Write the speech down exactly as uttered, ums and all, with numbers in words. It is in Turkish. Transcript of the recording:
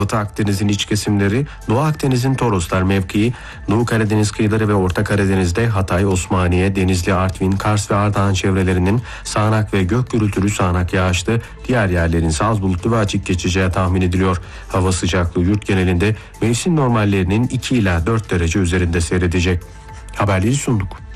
Batı Akdeniz'in iç kesimleri, Doğu Akdeniz'in Toroslar mevkii, Doğu Karadeniz kıyıları ve Orta Karadeniz'de Hatay, Osmaniye, Denizli, Artvin, Kars ve Ardahan çevrelerinin sağanak ve gök gürültülü sağanak yağışlı, diğer yerlerin ise az bulutlu ve açık geçeceği tahmin ediliyor. Hava sıcaklığı yurt genelinde mevsim normallerinin iki ila dört derece üzerinde seyredecek. Haberleri sunduk.